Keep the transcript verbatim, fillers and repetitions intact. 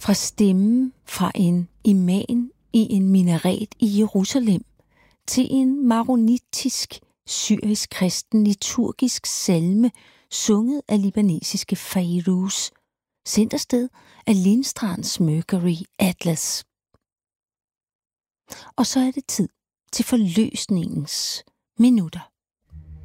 Fra stemmen fra en imam i en minaret i Jerusalem til en maronitisk syrisk kristen liturgisk salme, sunget af libanesiske Fairuz, sendt afsted af Lindstrands Mercury Atlas. Og så er det tid til forløsningens minutter.